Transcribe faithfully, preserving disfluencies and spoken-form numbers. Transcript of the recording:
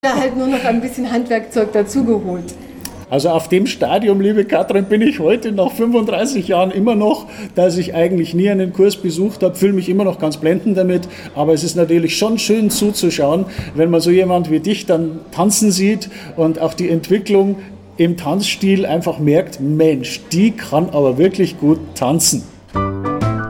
Da halt nur noch ein bisschen Handwerkzeug dazugeholt. Also auf dem Stadium, liebe Katrin, bin ich heute nach fünfunddreißig Jahren immer noch, dass ich eigentlich nie einen Kurs besucht habe, fühle mich immer noch ganz blendend damit, aber es ist natürlich schon schön zuzuschauen, wenn man so jemand wie dich dann tanzen sieht und auch die Entwicklung im Tanzstil einfach merkt, Mensch, die kann aber wirklich gut tanzen.